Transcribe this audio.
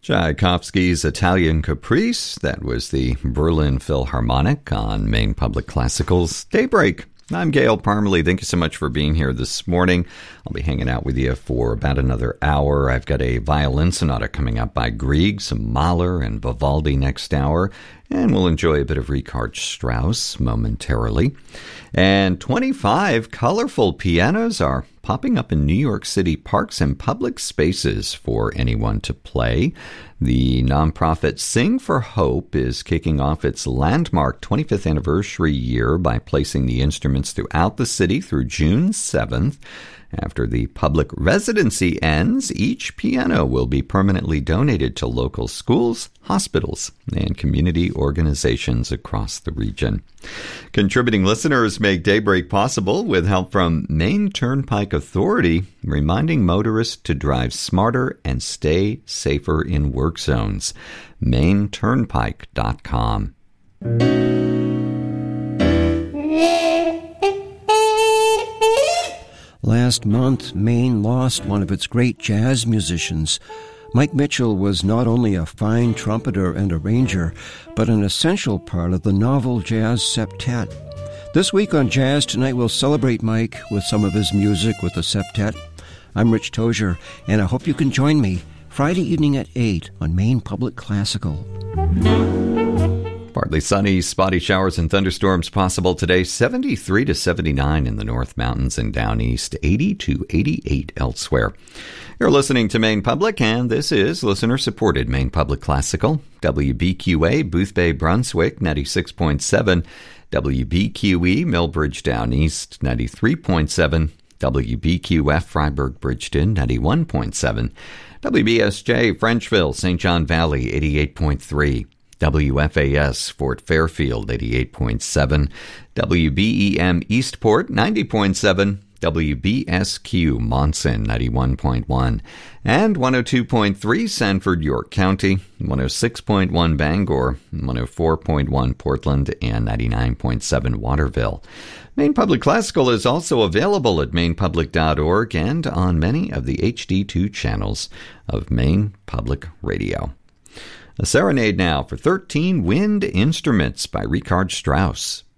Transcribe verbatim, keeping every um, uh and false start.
Tchaikovsky's Italian Caprice. That was the Berlin Philharmonic on Maine Public Classical's Daybreak. I'm Gail Parmalee. Thank you so much for being here this morning. I'll be hanging out with you for about another hour. I've got a violin sonata coming up by Grieg, some Mahler and Vivaldi next hour, and we'll enjoy a bit of Richard Strauss momentarily. And twenty-five colorful pianos are popping up in New York City parks and public spaces for anyone to play. The nonprofit Sing for Hope is kicking off its landmark twenty-fifth anniversary year by placing the instruments throughout the city through June seventh. After the public residency ends, each piano will be permanently donated to local schools, hospitals, and community organizations across the region. Contributing listeners make Daybreak possible with help from Maine Turnpike Authority, reminding motorists to drive smarter and stay safer in work zones. Maine Turnpike dot com. Last month, Maine lost one of its great jazz musicians. Mike Mitchell was not only a fine trumpeter and arranger, but an essential part of the novel jazz septet. This week on Jazz Tonight, we'll celebrate Mike with some of his music with the septet. I'm Rich Tozier, and I hope you can join me Friday evening at eight on Maine Public Classical. Partly sunny, spotty showers and thunderstorms possible today. seventy-three to seventy-nine in the North Mountains and down east. eighty to eighty-eight elsewhere. You're listening to Maine Public, and this is listener-supported Maine Public Classical. W B Q A, Boothbay, Brunswick, ninety-six point seven. W B Q E, Millbridge Down East, ninety-three point seven. W B Q F, Freiburg, Bridgeton, ninety-one point seven. W B S J, Frenchville, Saint John Valley, eighty-eight point three. W F A S, Fort Fairfield, eighty-eight point seven. W B E M, Eastport, ninety point seven. W B S Q, Monson, ninety-one point one. And one oh two point three, Sanford, York County, one oh six point one, Bangor, one oh four point one, Portland, and ninety-nine point seven, Waterville. Maine Public Classical is also available at maine public dot org and on many of the H D two channels of Maine Public Radio. A serenade now for thirteen Wind Instruments by Richard Strauss.